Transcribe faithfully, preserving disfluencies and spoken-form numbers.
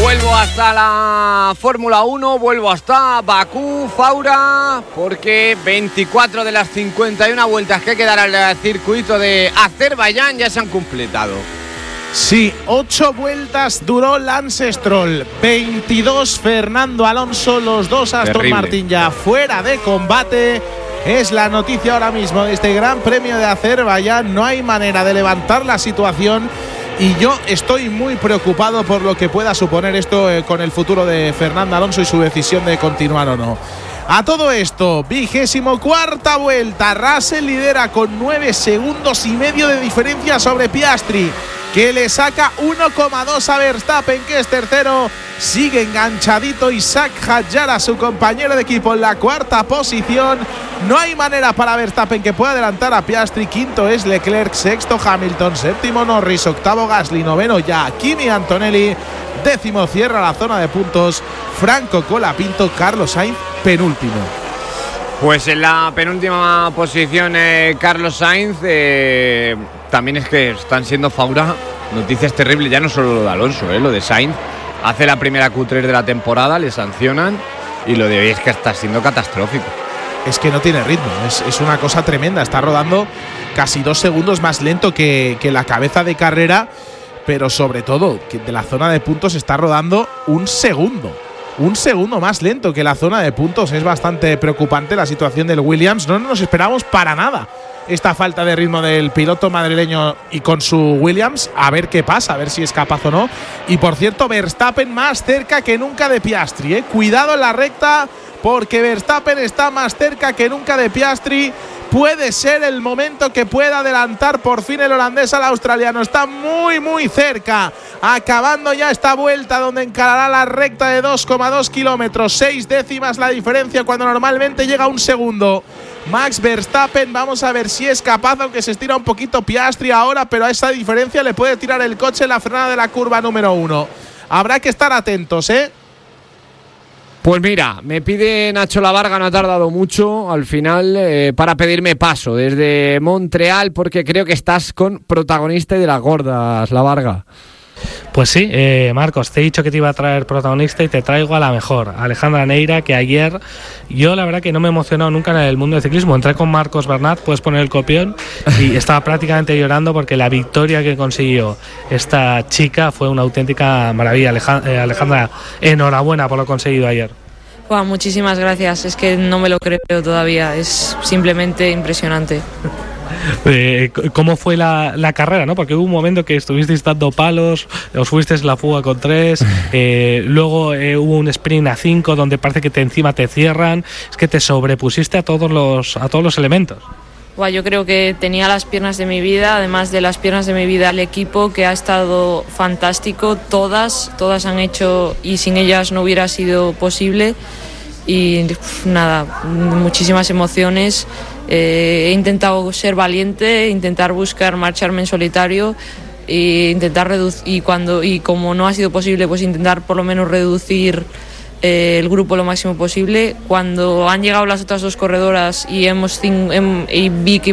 Vuelvo hasta la Fórmula uno, vuelvo hasta Bakú, Faura, porque veinticuatro de las cincuenta y una vueltas que quedan al circuito de Azerbaiyán ya se han completado. Sí, ocho vueltas duró Lance Stroll, veintidós Fernando Alonso, los dos Aston Terrible. Martin ya fuera de combate. Es la noticia ahora mismo de este Gran Premio de Azerbaiyán. No hay manera de levantar la situación y yo estoy muy preocupado por lo que pueda suponer esto eh, con el futuro de Fernando Alonso y su decisión de continuar o no. A todo esto, vigésimo cuarta vuelta, Russell lidera con nueve segundos y medio de diferencia sobre Piastri, que le saca uno coma dos a Verstappen, que es tercero. Sigue enganchadito Isaac Hadjar a su compañero de equipo en la cuarta posición. No hay manera para Verstappen que pueda adelantar a Piastri. Quinto es Leclerc, sexto Hamilton, séptimo Norris, octavo Gasly, noveno ya Kimi Antonelli, décimo cierra la zona de puntos Franco Colapinto, Carlos Sainz penúltimo. Pues en la penúltima posición eh, Carlos Sainz. eh, también es que están siendo, Faura, noticias terribles, ya no solo lo de Alonso, eh, lo de Sainz. Hace la primera Q tres de la temporada, le sancionan y lo de hoy es que está siendo catastrófico. Es que no tiene ritmo, es, es una cosa tremenda, está rodando casi dos segundos más lento que, que la cabeza de carrera, pero sobre todo que de la zona de puntos está rodando un segundo. Un segundo más lento que la zona de puntos. Es bastante preocupante la situación del Williams. No nos esperamos para nada esta falta de ritmo del piloto madrileño y con su Williams. A ver qué pasa, a ver si es capaz o no. Y por cierto, Verstappen más cerca que nunca de Piastri, ¿eh? Cuidado en la recta, porque Verstappen está más cerca que nunca de Piastri. Puede ser el momento que pueda adelantar por fin el holandés al australiano. Está muy muy cerca, acabando ya esta vuelta donde encarará la recta de dos coma dos kilómetros. Seis décimas la diferencia cuando normalmente llega a un segundo. Max Verstappen, vamos a ver si es capaz, aunque se estira un poquito Piastri ahora, pero a esa diferencia le puede tirar el coche en la frenada de la curva número uno. Habrá que estar atentos, ¿eh? Pues mira, me pide Nacho Lavarga, no ha tardado mucho al final eh, para pedirme paso desde Montreal, porque creo que estás con protagonista y de las gordas, Lavarga. Pues sí, eh, Marcos, te he dicho que te iba a traer protagonista y te traigo a la mejor, Alejandra Neira, que ayer yo la verdad que no me he emocionado nunca en el mundo del ciclismo. Entré con Marcos Bernat, puedes poner el copión, y estaba prácticamente llorando porque la victoria que consiguió esta chica fue una auténtica maravilla. Alejandra, enhorabuena por lo conseguido ayer. Wow, muchísimas gracias, es que no me lo creo todavía, es simplemente impresionante. Eh, ¿Cómo fue la, la carrera, no? Porque hubo un momento que estuvisteis dando palos, os fuisteis la fuga con tres, eh, luego eh, hubo un sprint a cinco donde parece que te encima te cierran. Es que te sobrepusiste a todos los a todos los elementos. Wow, yo creo que tenía las piernas de mi vida, además de las piernas de mi vida, el equipo, que ha estado fantástico. Todas, todas han hecho, y sin ellas no hubiera sido posible. Y pff, nada, muchísimas emociones. Eh, he intentado ser valiente, intentar buscar marcharme en solitario e intentar reducir, y cuando y como no ha sido posible, pues intentar por lo menos reducir eh, el grupo lo máximo posible. Cuando han llegado las otras dos corredoras y hemos hem, y vi que